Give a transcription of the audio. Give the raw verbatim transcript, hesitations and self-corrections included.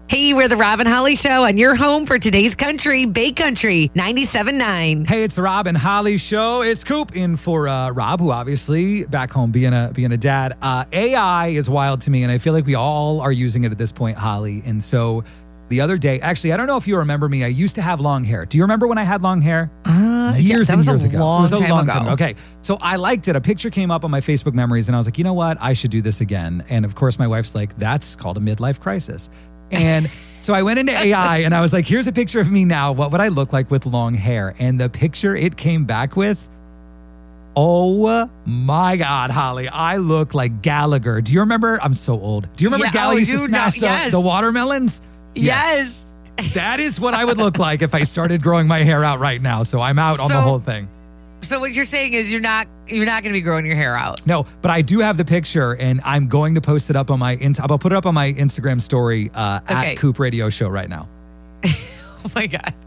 Hey, we're the Rob and Holly Show, and you're home for today's country, Bay Country, ninety-seven point nine. Hey, it's the Rob and Holly Show. It's Coop in for uh, Rob, who obviously back home being a being a dad. Uh, A I is wild to me, and I feel like we all are using it at this point, Holly. And so the other day, actually, I don't know if you remember me. I used to have long hair. Do you remember when I had long hair? Uh, years yeah, that and was years a ago. long it was a time long ago. time ago. Okay, so I liked it. A picture came up on my Facebook memories, and I was like, you know what? I should do this again. And of course, my wife's like, that's called a midlife crisis. And so I went into A I and I was like, here's a picture of me now. What would I look like with long hair? And the picture it came back with, oh my God, Holly, I look like Gallagher. Do you remember? I'm so old. Do you remember Yeah, Gallagher oh, used to dude, smash no, the, yes. the watermelons? Yes. That is what I would look like if I started growing my hair out right now. So I'm out on So- the whole thing. So what you're saying is you're not you're not going to be growing your hair out. No, but I do have the picture, and I'm going to post it up on my. Ins- I'll put it up on my Instagram story uh, Okay. at Coop Radio Show right now. Oh my God.